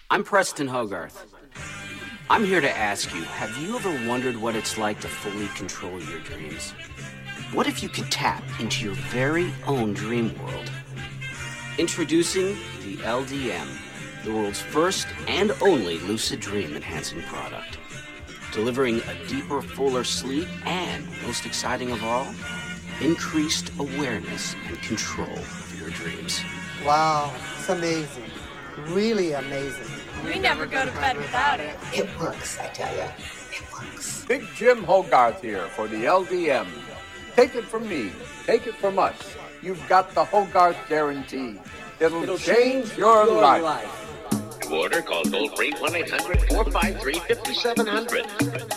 I'm Preston Hogarth. I'm here to ask you, have you ever wondered what it's like to fully control your dreams? What if you could tap into your very own dream world? Introducing the LDM, the world's first and only lucid dream enhancing product. Delivering a deeper, fuller sleep and, most exciting of all, increased awareness and control of your dreams. Wow, it's amazing. Really amazing. We never go to bed without it. It works, I tell you. It works. Big Jim Hogarth here for the LDM. Take it from me. Take it from us. You've got the Hogarth guarantee. It'll change your life. To order, call toll-free 1-800-453-5700.